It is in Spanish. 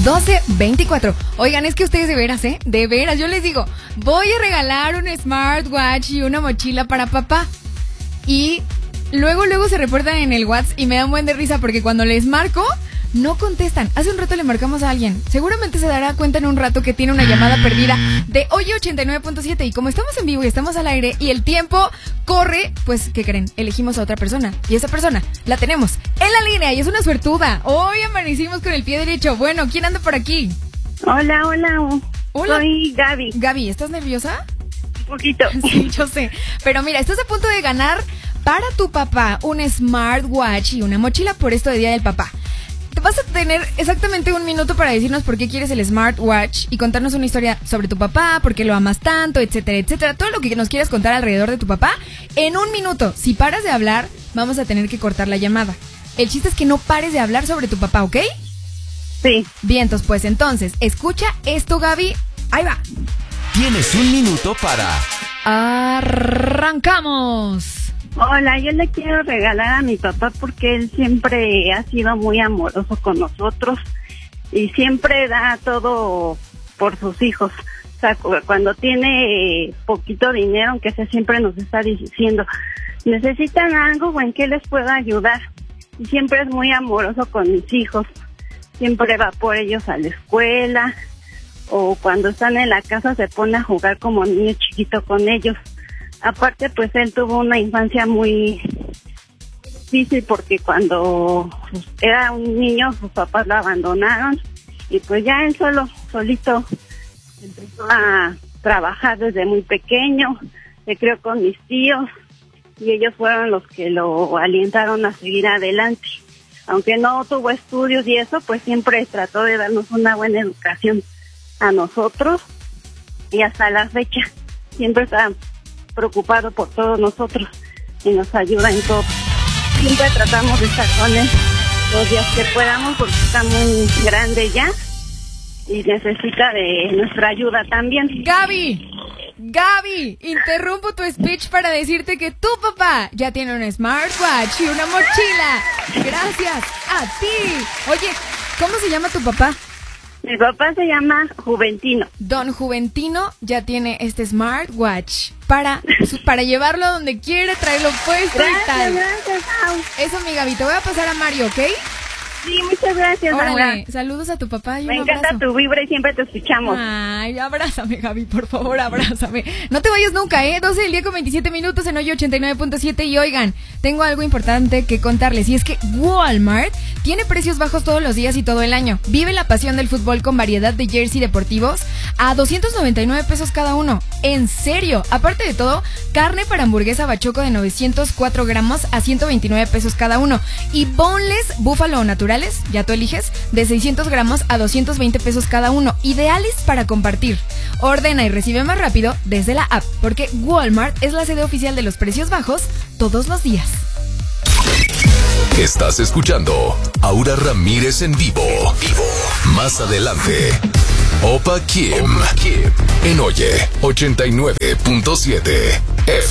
12:24. Oigan, es que ustedes de veras, yo les digo, voy a regalar un smartwatch y una mochila para papá. Y luego se reportan en el WhatsApp y me dan buen de risa porque cuando les marco, no contestan. Hace un rato le marcamos a alguien. Seguramente se dará cuenta en un rato que tiene una llamada perdida de Oye 89.7. Y como estamos en vivo y estamos al aire y el tiempo corre, pues, ¿qué creen? Elegimos a otra persona. Y esa persona la tenemos en la línea y es una suertuda. Hoy amanecimos con el pie derecho. Bueno, ¿quién anda por aquí? Hola. Soy Gaby. Gaby, ¿estás nerviosa? Un poquito. Sí, yo sé. Pero mira, estás a punto de ganar para tu papá un smartwatch y una mochila por esto de Día del Papá. Te vas a tener exactamente un minuto para decirnos por qué quieres el smartwatch y contarnos una historia sobre tu papá, por qué lo amas tanto, etcétera, etcétera. Todo lo que nos quieras contar alrededor de tu papá en un minuto. Si paras de hablar, vamos a tener que cortar la llamada. El chiste es que no pares de hablar sobre tu papá, ¿ok? Sí. Vientos, pues entonces, escucha esto, Gaby. Ahí va. Tienes un minuto para... ¡Arrancamos! Hola, yo le quiero regalar a mi papá porque él siempre ha sido muy amoroso con nosotros y siempre da todo por sus hijos. O sea, cuando tiene poquito dinero, aunque sea, siempre nos está diciendo, ¿necesitan algo o en qué les puedo ayudar? Y siempre es muy amoroso con mis hijos. Siempre va por ellos a la escuela o cuando están en la casa se pone a jugar como niño chiquito con ellos. Aparte, pues él tuvo una infancia muy difícil porque cuando era un niño sus papás lo abandonaron y pues ya él solito empezó a trabajar desde muy pequeño, se crió con mis tíos y ellos fueron los que lo alientaron a seguir adelante. Aunque no tuvo estudios y eso, pues siempre trató de darnos una buena educación a nosotros y hasta la fecha siempre está preocupado por todos nosotros y nos ayuda en todo. Siempre tratamos de estar con él los días que podamos porque está muy grande ya y necesita de nuestra ayuda también. Gaby, interrumpo tu speech para decirte que tu papá ya tiene un smartwatch y una mochila. Gracias a ti. Oye, ¿cómo se llama tu papá? Mi papá se llama Juventino. Don Juventino ya tiene este smartwatch para llevarlo a donde quiere, traerlo puesto y tal. Gracias, Au. Eso, mi Gaby, te voy a pasar a Mario, ¿ok? Sí, muchas gracias, Órale, saludos a tu papá y me un encanta abrazo. tu vibra y siempre te escuchamos. Ay, abrázame, Gaby, por favor, abrázame. No te vayas nunca, 12 del día con 27 minutos en Oye 89.7. Y oigan, tengo algo importante que contarles. Y es que Walmart tiene precios bajos todos los días y todo el año. Vive la pasión del fútbol con variedad de jersey deportivos a 299 pesos cada uno. En serio, aparte de todo, carne para hamburguesa bachoco de 904 gramos a 129 pesos cada uno. Y boneless búfalo natural, ya tú eliges, de 600 gramos a 220 pesos cada uno. Ideales para compartir. Ordena y recibe más rápido desde la app, porque Walmart es la sede oficial de los precios bajos todos los días. Estás escuchando Aura Ramírez en vivo. Más adelante, Opa Kim en Oye 89.7 FM.